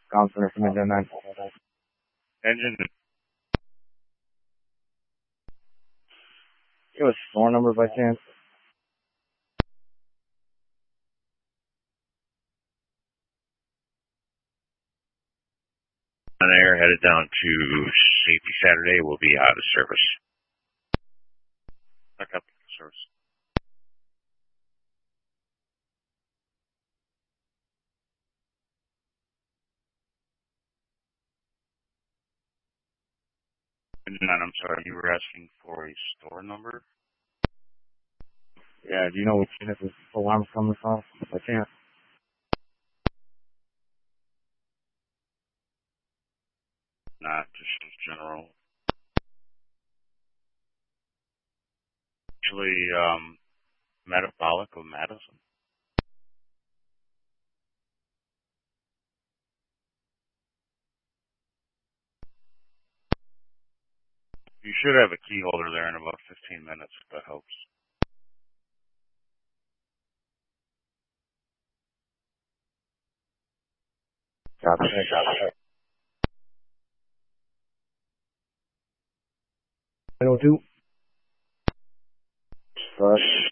Counselor from Engine 9. Engine. You have a store number by chance? On air, headed down to Safety Saturday. Will be out of service. Back up service. And I'm sorry, you were asking for a store number? Yeah, do you know which unit this alarm's coming from by chance? Not just general. Actually, metabolic of Madison. You should have a key holder there in about 15 minutes, if that helps. Copy. 902.